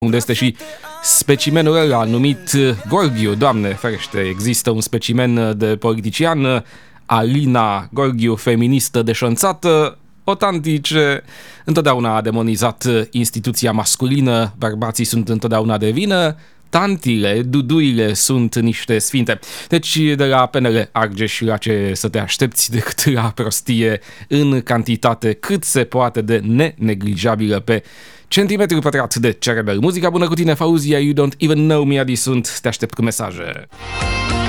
unde este și specimenul ăla numit Gorghiu. Doamne ferește, există un specimen de politician, Alina Gorghiu, feministă deșanțată, o tanti ce întotdeauna a demonizat instituția masculină, bărbații sunt întotdeauna de vină, tantile, duduile sunt niște sfinte. Deci de la PNL Argeș la ce să te aștepți decât la prostie în cantitate cât se poate de neneglijabilă pe centimetru pătrat de cerebel. Muzica bună cu tine, Fauzia, You Don't Even Know Me, Adi sunt, te aștept cu mesaje.